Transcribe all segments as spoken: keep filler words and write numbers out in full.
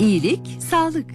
İyilik, sağlık.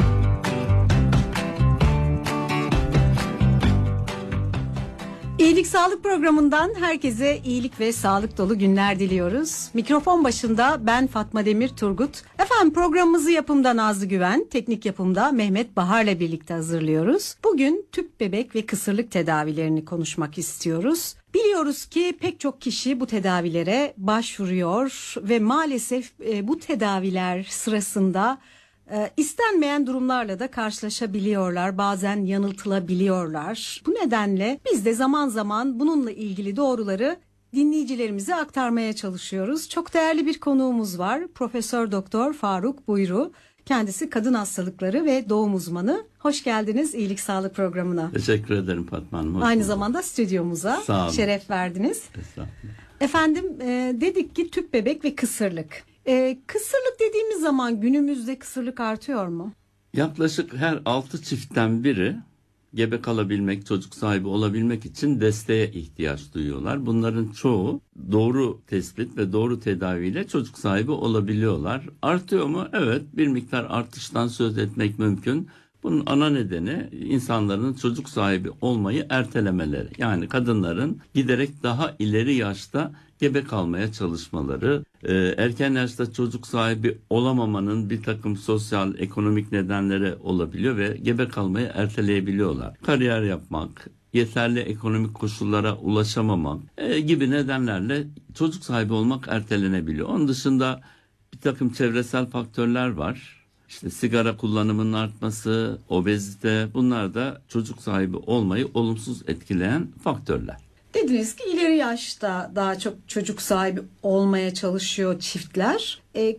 İyilik Sağlık programından herkese iyilik ve sağlık dolu günler diliyoruz. Mikrofon başında ben Fatma Demir Turgut. Efendim programımızı yapımda Nazlı Güven, teknik yapımda Mehmet Bahar'la birlikte hazırlıyoruz. Bugün tüp bebek ve kısırlık tedavilerini konuşmak istiyoruz. Biliyoruz ki pek çok kişi bu tedavilere başvuruyor ve maalesef e, bu tedaviler sırasında e, istenmeyen durumlarla da karşılaşabiliyorlar. Bazen yanıltılabiliyorlar. Bu nedenle biz de zaman zaman bununla ilgili doğruları dinleyicilerimize aktarmaya çalışıyoruz. Çok değerli bir konuğumuz var. Profesör Doktor Faruk Buyru. Kendisi kadın hastalıkları ve doğum uzmanı. Hoş geldiniz İyilik Sağlık programına. Teşekkür ederim Fatma Hanım. Aynı bulduk. Zamanda stüdyomuza şeref verdiniz. Efendim e, dedik ki tüp bebek ve kısırlık. E, kısırlık dediğimiz zaman günümüzde kısırlık artıyor mu? Yaklaşık her altı çiftten biri gebe kalabilmek, çocuk sahibi olabilmek için desteğe ihtiyaç duyuyorlar. Bunların çoğu doğru tespit ve doğru tedaviyle çocuk sahibi olabiliyorlar. Artıyor mu? Evet, bir miktar artıştan söz etmek mümkün. Bunun ana nedeni insanların çocuk sahibi olmayı ertelemeleri. Yani kadınların giderek daha ileri yaşta gebe kalmaya çalışmaları, erken yaşta çocuk sahibi olamamanın bir takım sosyal, ekonomik nedenleri olabiliyor ve gebe kalmayı erteleyebiliyorlar. Kariyer yapmak, yeterli ekonomik koşullara ulaşamamak gibi nedenlerle çocuk sahibi olmak ertelenebiliyor. Onun dışında bir takım çevresel faktörler var. İşte sigara kullanımının artması, obezite, bunlar da çocuk sahibi olmayı olumsuz etkileyen faktörler. Dediniz ki ileri yaşta daha çok çocuk sahibi olmaya çalışıyor çiftler. E,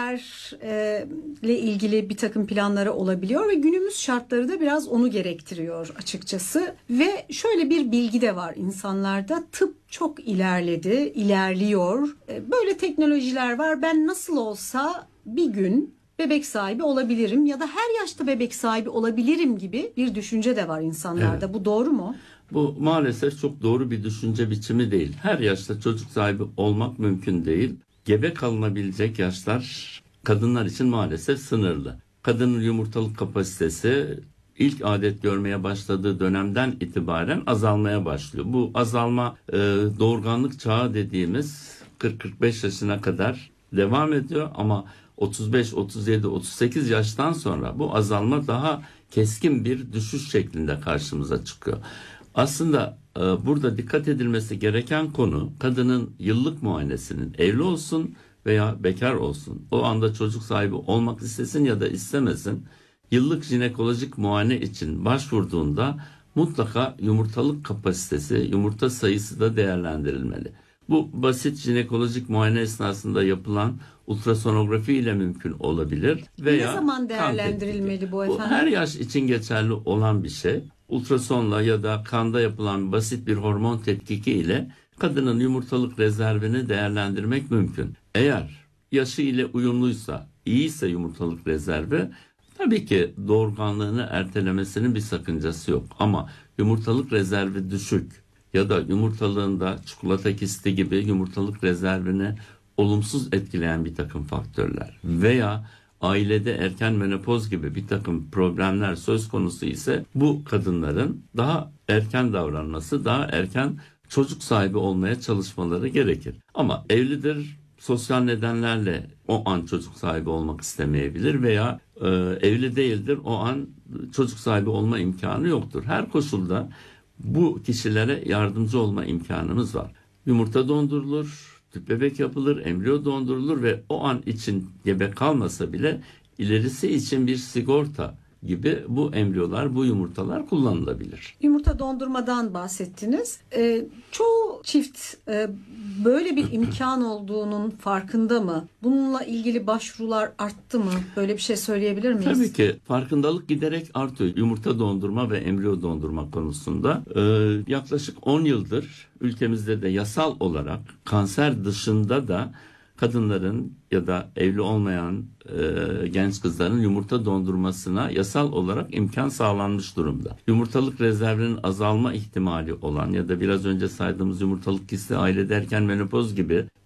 kariyerle ilgili bir takım planları olabiliyor ve günümüz şartları da biraz onu gerektiriyor açıkçası. Ve şöyle bir bilgi de var insanlarda, tıp çok ilerledi, ilerliyor. E, böyle teknolojiler var, ben nasıl olsa bir gün bebek sahibi olabilirim ya da her yaşta bebek sahibi olabilirim gibi bir düşünce de var insanlarda. Evet. Bu doğru mu? Bu maalesef çok doğru bir düşünce biçimi değil. Her yaşta çocuk sahibi olmak mümkün değil. Gebe kalınabilecek yaşlar kadınlar için maalesef sınırlı. Kadının yumurtalık kapasitesi ilk adet görmeye başladığı dönemden itibaren azalmaya başlıyor. Bu azalma e, doğurganlık çağı dediğimiz kırk kırk beş yaşına kadar devam ediyor ama otuz beş, otuz yedi, otuz sekiz yaştan sonra bu azalma daha keskin bir düşüş şeklinde karşımıza çıkıyor. Aslında e, burada dikkat edilmesi gereken konu kadının yıllık muayenesinin evli olsun veya bekar olsun, o anda çocuk sahibi olmak istesin ya da istemesin, yıllık jinekolojik muayene için başvurduğunda mutlaka yumurtalık kapasitesi, yumurta sayısı da değerlendirilmeli. Bu basit jinekolojik muayene esnasında yapılan ultrasonografi ile mümkün olabilir. Veya ne zaman değerlendirilmeli bu efendim? Bu her yaş için geçerli olan bir şey. Ultrasonla ya da kanda yapılan basit bir hormon tetkiki ile kadının yumurtalık rezervini değerlendirmek mümkün. Eğer yaşı ile uyumluysa, iyiyse yumurtalık rezervi, tabii ki doğurganlığını ertelemesinin bir sakıncası yok. Ama yumurtalık rezervi düşük ya da yumurtalığında çikolata kisti gibi yumurtalık rezervini olumsuz etkileyen bir takım faktörler veya ailede erken menopoz gibi bir takım problemler söz konusu ise bu kadınların daha erken davranması, daha erken çocuk sahibi olmaya çalışmaları gerekir. Ama evlidir, sosyal nedenlerle o an çocuk sahibi olmak istemeyebilir veya e, evli değildir, o an çocuk sahibi olma imkanı yoktur. Her koşulda bu kişilere yardımcı olma imkanımız var. Yumurta dondurulur, tüp bebek yapılır, embriyo dondurulur ve o an için gebe kalmasa bile ilerisi için bir sigorta gibi bu embriyolar, bu yumurtalar kullanılabilir. Yumurta dondurmadan bahsettiniz. Ee, çoğu çift e, böyle bir imkan olduğunun farkında mı? Bununla ilgili başvurular arttı mı? Böyle bir şey söyleyebilir miyiz? Tabii ki farkındalık giderek artıyor. Yumurta dondurma ve embriyo dondurma konusunda ee, yaklaşık on yıldır ülkemizde de yasal olarak kanser dışında da kadınların ya da evli olmayan e, genç kızların yumurta dondurmasına yasal olarak imkan sağlanmış durumda. Yumurtalık rezervinin azalma ihtimali olan ya da biraz önce saydığımız yumurtalık kisti, ailede erken menopoz gibi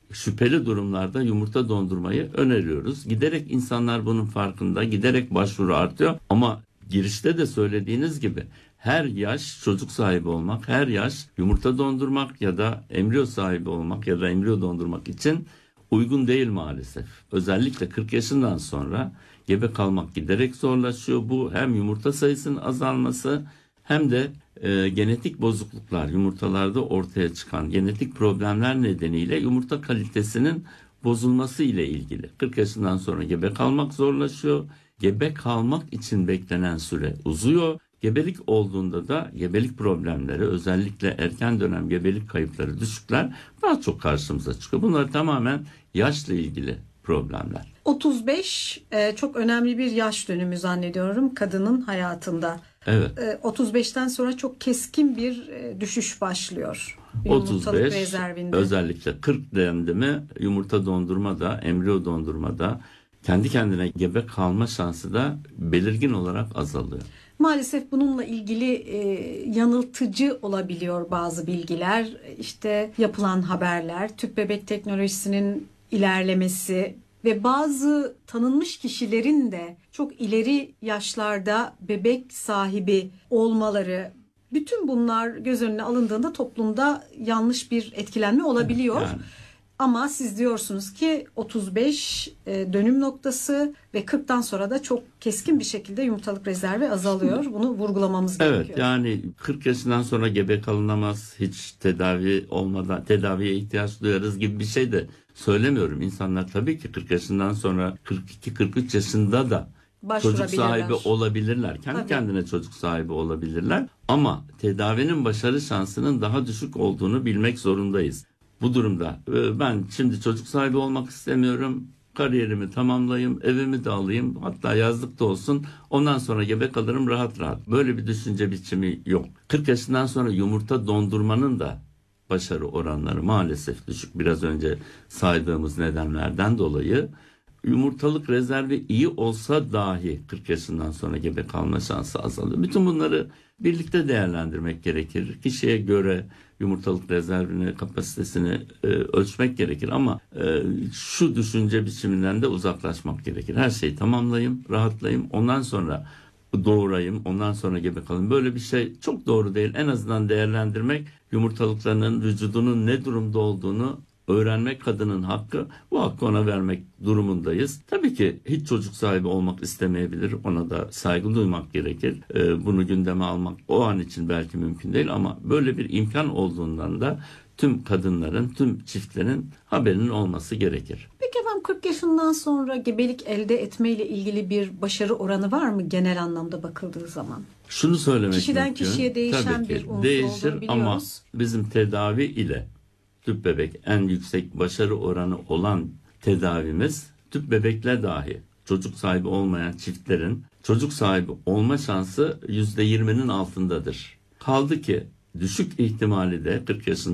şüpheli durumlarda yumurta dondurmayı öneriyoruz. Giderek insanlar bunun farkında, giderek başvuru artıyor ama girişte de söylediğiniz gibi her yaş çocuk sahibi olmak, her yaş yumurta dondurmak ya da embriyo sahibi olmak ya da embriyo dondurmak için uygun değil maalesef. Özellikle kırk yaşından sonra gebe kalmak giderek zorlaşıyor. Bu hem yumurta sayısının azalması hem de e, genetik bozukluklar, yumurtalarda ortaya çıkan genetik problemler nedeniyle yumurta kalitesinin bozulması ile ilgili. kırk yaşından sonra gebe kalmak zorlaşıyor. Gebe kalmak için beklenen süre uzuyor. Gebelik olduğunda da gebelik problemleri, özellikle erken dönem gebelik kayıpları, düşükler daha çok karşımıza çıkıyor. Bunlar tamamen yaşla ilgili problemler. otuz beş e, çok önemli bir yaş dönümü zannediyorum kadının hayatında. Evet. E, otuz beşten sonra çok keskin bir e, düşüş başlıyor. otuz beş rezervinde. Özellikle kırk dendi mi yumurta dondurma da, embriyo dondurma da, kendi kendine gebe kalma şansı da belirgin olarak azalıyor. Maalesef bununla ilgili e, yanıltıcı olabiliyor bazı bilgiler. İşte yapılan haberler, tüp bebek teknolojisinin ilerlemesi ve bazı tanınmış kişilerin de çok ileri yaşlarda bebek sahibi olmaları, bütün bunlar göz önüne alındığında toplumda yanlış bir etkilenme olabiliyor. Yani. Ama siz diyorsunuz ki otuz beş e, dönüm noktası ve kırktan sonra da çok keskin bir şekilde yumurtalık rezervi azalıyor. Bunu vurgulamamız Evet, gerekiyor. yani kırk yaşından sonra gebe kalınamaz, hiç tedavi olmadan tedaviye ihtiyaç duyarız gibi bir şey de söylemiyorum. İnsanlar tabii ki kırk yaşından sonra kırk iki kırk üç yaşında da çocuk sahibi olabilirler. Kendi Tabii. kendine çocuk sahibi olabilirler. Ama tedavinin başarı şansının daha düşük olduğunu bilmek zorundayız. Bu durumda ben şimdi çocuk sahibi olmak istemiyorum, kariyerimi tamamlayayım, evimi de alayım, hatta yazlıkta olsun, ondan sonra gebe kalırım rahat rahat. Böyle bir düşünce biçimi yok. kırk yaşından sonra yumurta dondurmanın da başarı oranları maalesef düşük. Biraz önce saydığımız nedenlerden dolayı yumurtalık rezervi iyi olsa dahi kırk yaşından sonra gebe kalma şansı azalıyor. Bütün bunları birlikte değerlendirmek gerekir. Kişiye göre yumurtalık rezervini, kapasitesini e, ölçmek gerekir ama e, şu düşünce biçiminden de uzaklaşmak gerekir. Her şeyi tamamlayayım, rahatlayayım, ondan sonra doğurayım, ondan sonra gebe kalayım. Böyle bir şey çok doğru değil. En azından değerlendirmek, yumurtalıklarının vücudunun ne durumda olduğunu öğrenmek kadının hakkı. Bu hakkı ona vermek durumundayız. Tabii ki hiç çocuk sahibi olmak istemeyebilir. Ona da saygı duymak gerekir. Ee, bunu gündeme almak o an için belki mümkün değil ama böyle bir imkan olduğundan da tüm kadınların, tüm çiftlerin haberinin olması gerekir. Peki efendim, kırk yaşından sonra gebelik elde etme ile ilgili bir başarı oranı var mı genel anlamda bakıldığı zaman? Şunu söylemek Kişiden mümkün. kişiye değişen Tabii ki bir unsur değişir olduğunu ama biliyoruz. bizim tedavi ile tüp bebek en yüksek başarı oranı olan tedavimiz, tüp bebekle dahi çocuk sahibi olmayan çiftlerin çocuk sahibi olma şansı yüzde yirminin altındadır. Kaldı ki düşük ihtimali de kırk yaşında